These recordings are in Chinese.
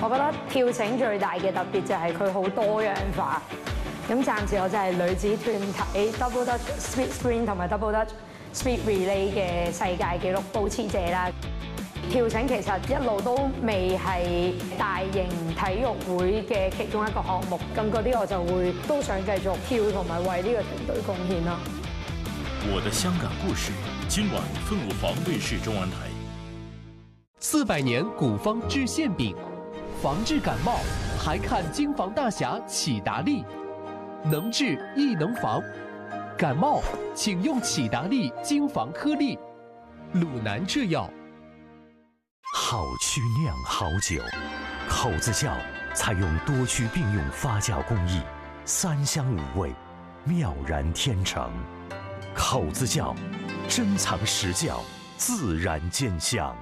我覺得跳繩最大嘅特別就係佢好多樣化。咁暫時我就係女子團體 Double Dutch Speed Sprint 同埋 Double Dutch Speed Relay 嘅世界紀錄保持者啦。跳繩其實一路都未係大型體育會嘅其中一個項目，咁嗰啲我就會都想繼續跳同埋為呢個團隊貢獻咯。 我的香港故事，今晚凤凰卫視中文台。 400年古方治馅饼，防治感冒还看京房大侠启达利，能治亦能防。感冒请用启达利京房颗粒，鲁南制药。 好曲酿好酒，口子窖采用多曲并用发酵工艺，3香5味，妙然天成。口子窖珍藏实窖，自然见香。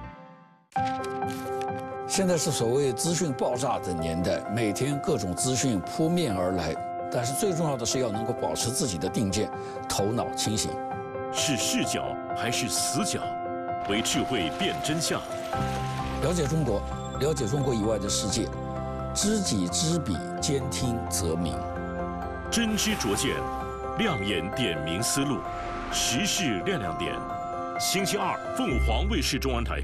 现在是所谓资讯爆炸的年代，每天各种资讯扑面而来，但是最重要的是要能够保持自己的定见，头脑清醒。 是视角还是死角？为智慧辨真相。 了解中国，了解中国以外的世界，知己知彼，兼听则明。 真知灼见，亮眼点明思路，时事亮亮点。星期二，凤凰卫视中文台。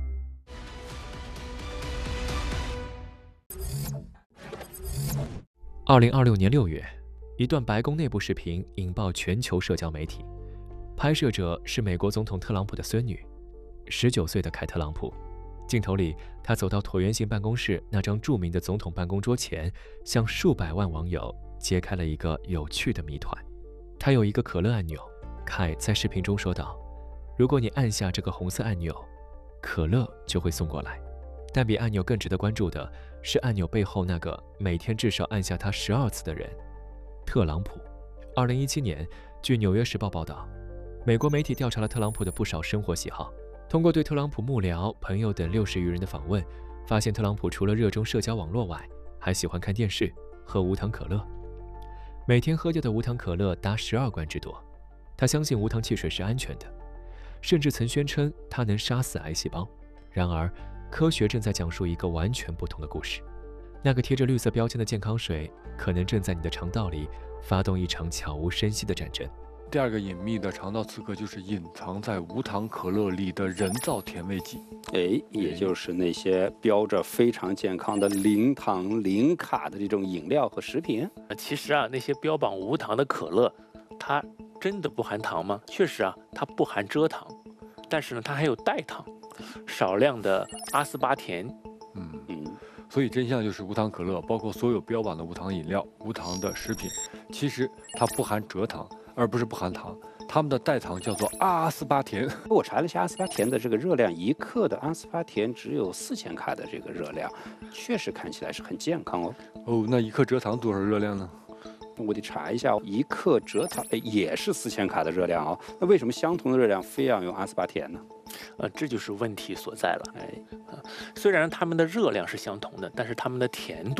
2026年6月，一段白宫内部视频引爆全球社交媒体。拍摄者是美国总统特朗普的孙女，19岁的凯特朗普。镜头里，她走到椭圆形办公室那张著名的总统办公桌前，向数百万网友揭开了一个有趣的谜团。她有一个可乐按钮，凯在视频中说道：“如果你按下这个红色按钮，可乐就会送过来。”但比按钮更值得关注的是按钮背后那个每天至少按下它12次的人——特朗普。2017年，据《纽约时报》报道，美国媒体调查了特朗普的不少生活喜好。通过对特朗普幕僚、朋友等60余人的访问，发现特朗普除了热衷社交网络外，还喜欢看电视、喝无糖可乐。每天喝掉的无糖可乐达12罐之多。他相信无糖汽水是安全的，甚至曾宣称它能杀死癌细胞。然而，科学正在讲述一个完全不同的故事。那个贴着绿色标签的健康水，可能正在你的肠道里发动一场悄无声息的战争。 第二个隐秘的肠道刺客就是隐藏在无糖可乐里的人造甜味剂， 也就是那些标着非常健康的零糖零卡的这种饮料和食品。 其实啊，那些标榜无糖的可乐，它真的不含糖吗？确实啊，它不含蔗糖，但是呢，它还有代糖，少量的阿斯巴甜。 所以真相就是无糖可乐，包括所有标榜的无糖饮料、无糖的食品，其实它不含蔗糖。而不是不含糖，它们的代糖叫做阿斯巴甜。 我查了一下阿斯巴甜的这个热量，1克的阿斯巴甜只有4000卡的这个热量，确实看起来是很健康哦。 那1克蔗糖多少热量呢？ 我得查一下，1克蔗糖也是4000卡的热量哦。那为什么相同的热量非要用阿斯巴甜呢？ 这就是问题所在了。虽然它们的热量是相同的，但是它们的甜度